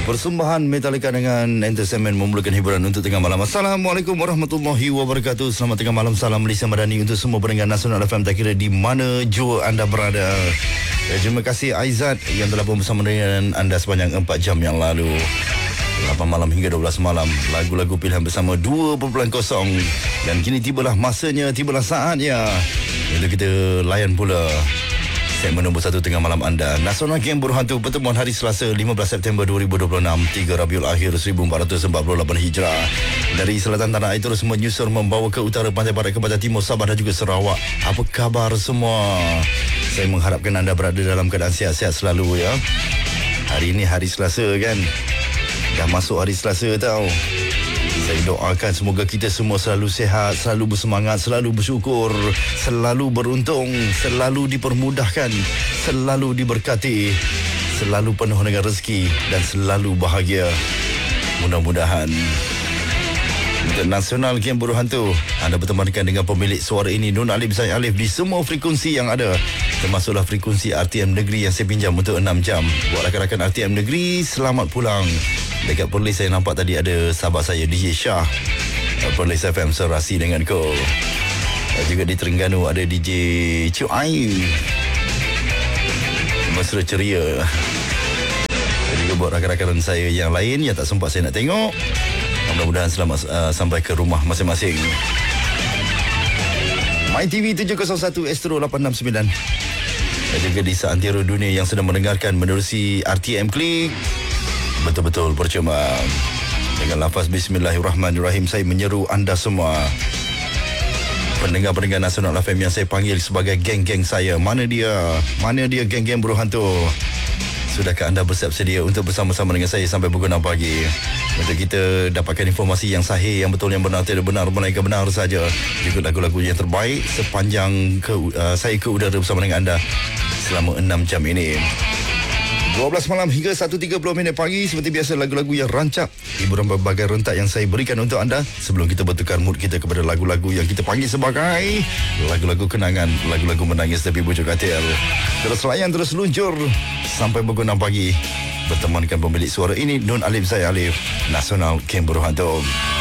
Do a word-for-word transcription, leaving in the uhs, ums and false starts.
Persembahan Metallica dengan Entertainment memulakan hiburan untuk tengah malam. Assalamualaikum warahmatullahi wabarakatuh. Selamat tengah malam, salam Malaysia Madani untuk semua pendengar Nasional F M, tak kira di mana jua anda berada. Ya, terima kasih Aizat yang telah bersama dengan anda sepanjang empat jam yang lalu. lapan malam hingga dua belas malam, lagu-lagu pilihan bersama dua titik kosong. Dan kini tibalah masanya, tibalah saatnya untuk kita layan pula segmen nombor satu tengah malam anda. Nasional Game Berhantu, pertemuan hari Selasa lima belas September dua ribu dua puluh enam, tiga Rabiul Akhir seribu empat ratus empat puluh lapan Hijrah. Dari selatan tanah air terus menyusur membawa ke utara, pantai barat, ke barat timur, Sabah dan juga Sarawak. Apa khabar semua? Saya mengharapkan anda berada dalam keadaan sihat-sihat selalu ya. Hari ini hari Selasa kan? Dah masuk hari Selasa tau. Saya doakan semoga kita semua selalu sihat, selalu bersemangat, selalu bersyukur, selalu beruntung, selalu dipermudahkan, selalu diberkati, selalu penuh dengan rezeki dan selalu bahagia. Mudah-mudahan. Untuk Nasional Game Berhantu, anda bertemankan dengan pemilik suara ini, Nun Alif Zain Alif, di semua frekuensi yang ada, termasuklah frekuensi R T M Negeri yang saya pinjam untuk enam jam. Buat rakan-rakan R T M Negeri, selamat pulang. Dekat Perlis saya nampak tadi ada sahabat saya D J Shah, Perlis F M serasi dengan kau. Juga di Terengganu ada D J Cuai, mesra ceria. Dan juga buat rakan-rakan saya yang lain yang tak sempat saya nak tengok, mudah-mudahan selamat uh, sampai ke rumah masing-masing. MyTV tujuh kosong satu Astro lapan enam sembilan. Dan juga di seantero dunia yang sedang mendengarkan menerusi R T M Klik, betul-betul percuma. Dengan lafaz Bismillahirrahmanirrahim, saya menyeru anda semua, pendengar-pendengar Nasional F M yang saya panggil sebagai geng-geng saya. Mana dia? Mana dia geng-geng Berhantu? Sudahkah anda bersiap sedia untuk bersama-sama dengan saya sampai pukul enam pagi? Untuk kita dapatkan informasi yang sahih, yang betul, yang benar, tidak benar, melainkan benar saja. Juga lagu-lagu yang terbaik sepanjang ke, uh, saya ke udara bersama dengan anda selama enam jam ini. dua belas malam hingga satu tiga puluh minit pagi. Seperti biasa, lagu-lagu yang rancak, hiburan berbagai rentak yang saya berikan untuk anda sebelum kita bertukar mood kita kepada lagu-lagu yang kita panggil sebagai lagu-lagu kenangan, lagu-lagu menangis tapi bujuk katil. Terus layan, terus luncur sampai pukul enam pagi. Bertemankan pemilik suara ini, Nun Alif Zain Alif, Nasional Game Berhantu.